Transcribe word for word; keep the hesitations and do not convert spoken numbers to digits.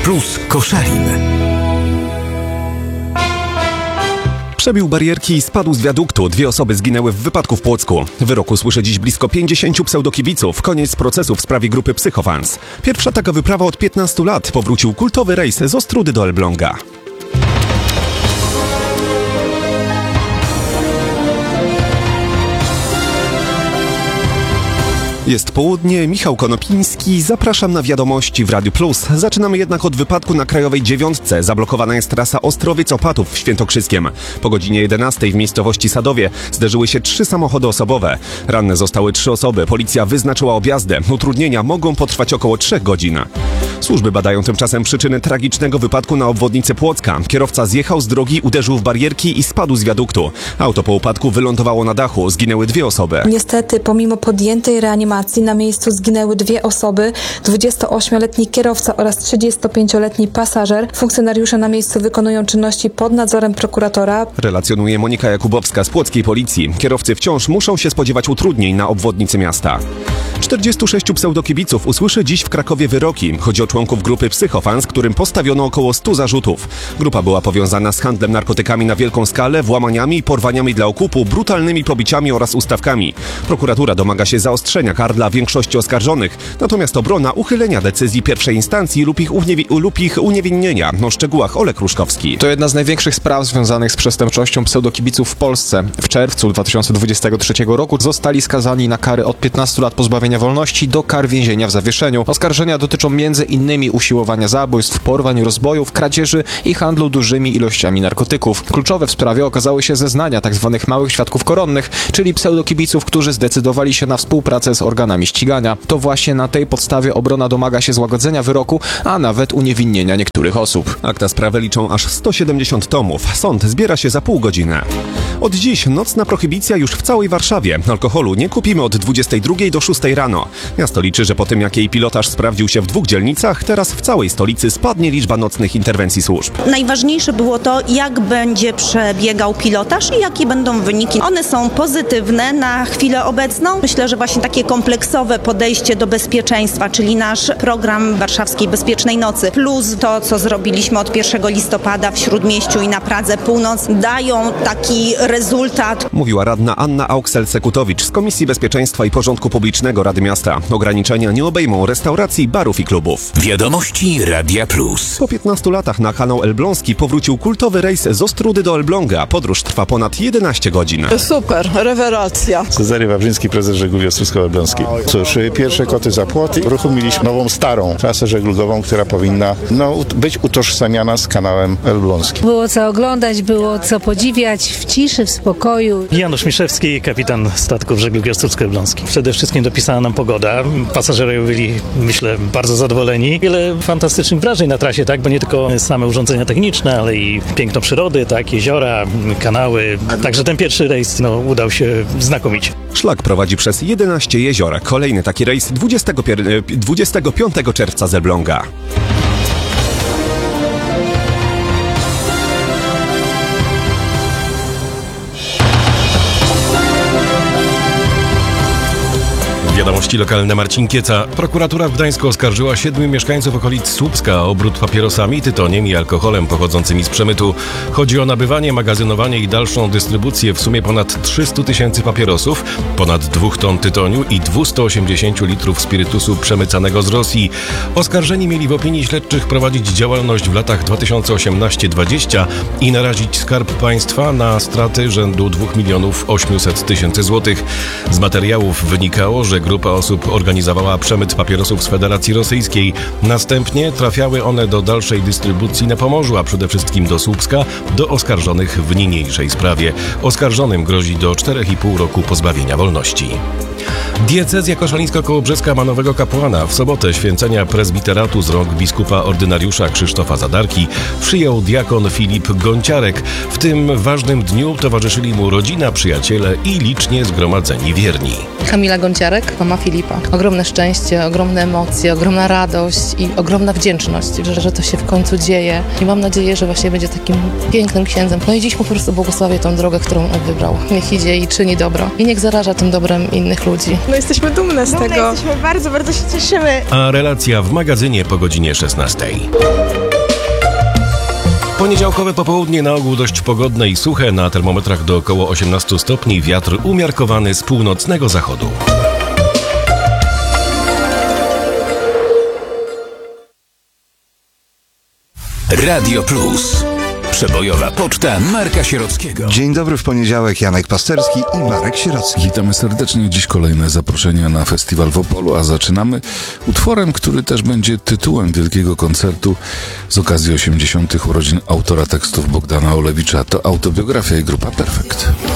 plus Koszalin. Przebił barierki i spadł z wiaduktu. Dwie osoby zginęły w wypadku w Płocku. Wyroku słyszy dziś blisko pięćdziesięciu pseudokibiców. Koniec procesu w sprawie grupy Psychofans. Pierwsza taka wyprawa od piętnastu lat. Powrócił kultowy rejs z Ostródy do Elbląga. Jest południe, Michał Konopiński, zapraszam na wiadomości w Radiu Plus. Zaczynamy jednak od wypadku na Krajowej Dziewiątce. Zablokowana jest trasa Ostrowiec-Opatów w Świętokrzyskiem. Po godzinie jedenastej w miejscowości Sadowie zderzyły się trzy samochody osobowe. Ranne zostały trzy osoby. Policja wyznaczyła objazdę. Utrudnienia mogą potrwać około trzech godzin. Służby badają tymczasem przyczyny tragicznego wypadku na obwodnicy Płocka. Kierowca zjechał z drogi, uderzył w barierki i spadł z wiaduktu. Auto po upadku wylądowało na dachu. Zginęły dwie osoby. Niestety, pomimo podjętej reanimacji na miejscu zginęły dwie osoby, dwudziestoośmioletni kierowca oraz trzydziestopięcioletni pasażer. Funkcjonariusze na miejscu wykonują czynności pod nadzorem prokuratora. Relacjonuje Monika Jakubowska z płockiej policji. Kierowcy wciąż muszą się spodziewać utrudnień na obwodnicy miasta. czterdziestu sześciu pseudokibiców usłyszy dziś w Krakowie wyroki. Chodzi o członków grupy Psychofans, którym postawiono około stu zarzutów. Grupa była powiązana z handlem narkotykami na wielką skalę, włamaniami, porwaniami dla okupu, brutalnymi pobiciami oraz ustawkami. Prokuratura domaga się zaostrzenia kar dla większości oskarżonych, natomiast obrona uchylenia decyzji pierwszej instancji lub ich, uniewi- lub ich uniewinnienia. O szczegółach Olek Ruszkowski. To jedna z największych spraw związanych z przestępczością pseudokibiców w Polsce. W czerwcu dwa tysiące dwudziestego trzeciego roku zostali skazani na kary od piętnastu lat pozbawienia wolności do kar więzienia w zawieszeniu. Oskarżenia dotyczą między innymi usiłowania zabójstw, porwań, rozbojów, kradzieży i handlu dużymi ilościami narkotyków. Kluczowe w sprawie okazały się zeznania tzw. małych świadków koronnych, czyli pseudokibiców, którzy zdecydowali się na współpracę z organami ścigania. To właśnie na tej podstawie obrona domaga się złagodzenia wyroku, a nawet uniewinnienia niektórych osób. Akta sprawy liczą aż sto siedemdziesiąt tomów. Sąd zbiera się za pół godziny. Od dziś nocna prohibicja już w całej Warszawie. Alkoholu nie kupimy od dwudziestej drugiej do szóstej rano. Miasto liczy, że po tym jak jej pilotaż sprawdził się w dwóch dzielnicach, teraz w całej stolicy spadnie liczba nocnych interwencji służb. Najważniejsze było to, jak będzie przebiegał pilotaż i jakie będą wyniki. One są pozytywne na chwilę obecną. Myślę, że właśnie takie kompleksowe podejście do bezpieczeństwa, czyli nasz program Warszawskiej Bezpiecznej Nocy, plus to, co zrobiliśmy od pierwszego listopada w Śródmieściu i na Pradze Północ, dają taki rezultat. Mówiła radna Anna Auksel-Sekutowicz z Komisji Bezpieczeństwa i Porządku Publicznego Rady Miasta. Ograniczenia nie obejmą restauracji, barów i klubów. Wiadomości Radia Plus. Po piętnastu latach na kanał elbląski powrócił kultowy rejs z Ostródy do Elbląga. Podróż trwa ponad jedenaście godzin. Super, rewelacja. Cezary Wawrzyński, prezes żeglugi Ostrówsko-Elbląskiej. Cóż, pierwsze koty za płoty. W ruchu mieliśmy nową, starą trasę żeglugową, która powinna no, być utożsamiana z kanałem elbląskim. Było co oglądać, było co podziwiać w ciszy, w spokoju. Janusz Miszewski, kapitan statków żeglugi Ostrówko-Elbląskiej. Przede wszystkim dopisała nam pogoda. Pasażerowie byli, myślę, bardzo zadowoleni. Wiele fantastycznych wrażeń na trasie, tak, bo nie tylko same urządzenia techniczne, ale i piękno przyrody, tak, jeziora, kanały. Także ten pierwszy rejs no, udał się znakomicie. Szlak prowadzi przez jedenaście jezior. Kolejny taki rejs dwudziestego piątego czerwca z Elbląga. Wiadomości lokalne. Marcin Kieca. Prokuratura w Gdańsku oskarżyła siedmiu mieszkańców okolic Słupska o obrót papierosami, tytoniem i alkoholem pochodzącymi z przemytu. Chodzi o nabywanie, magazynowanie i dalszą dystrybucję w sumie ponad trzystu tysięcy papierosów, ponad dwóch ton tytoniu i dwieście osiemdziesiąt litrów spirytusu przemycanego z Rosji. Oskarżeni mieli w opinii śledczych prowadzić działalność w latach dwa tysiące osiemnaście dwadzieścia i narazić Skarb Państwa na straty rzędu dwóch milionów osiemset tysięcy złotych. Z materiałów wynikało, że grupa osób organizowała przemyt papierosów z Federacji Rosyjskiej. Następnie trafiały one do dalszej dystrybucji na Pomorzu, a przede wszystkim do Słupska, do oskarżonych w niniejszej sprawie. Oskarżonym grozi do czterech i pół roku pozbawienia wolności. Diecezja koszalińsko-kołobrzeska ma nowego kapłana. W sobotę święcenia prezbiteratu z rąk biskupa ordynariusza Krzysztofa Zadarki przyjął diakon Filip Gonciarek. W tym ważnym dniu towarzyszyli mu rodzina, przyjaciele i licznie zgromadzeni wierni. Kamila Gonciarek, mama Filipa. Ogromne szczęście, ogromne emocje, ogromna radość i ogromna wdzięczność, że, że to się w końcu dzieje. I mam nadzieję, że właśnie będzie takim pięknym księdzem. No i dziś po prostu błogosławię tą drogę, którą on wybrał. Niech idzie i czyni dobro. I niech zaraża tym dobrem innych ludzi. ludzi. No jesteśmy dumne z Dumne tego. Jesteśmy bardzo, bardzo się cieszymy. A relacja w magazynie po godzinie szesnastej. Poniedziałkowe popołudnie na ogół dość pogodne i suche, na termometrach do około osiemnastu stopni, wiatr umiarkowany z północnego zachodu. Radio Plus. Przebojowa poczta Marka Sierockiego. Dzień dobry w poniedziałek, Janek Pasterski i Marek Sierocki. Witamy serdecznie. Dziś kolejne zaproszenia na festiwal w Opolu, a zaczynamy utworem, który też będzie tytułem wielkiego koncertu z okazji osiemdziesiątych urodzin autora tekstów Bogdana Olewicza. To autobiografia i grupa Perfekt.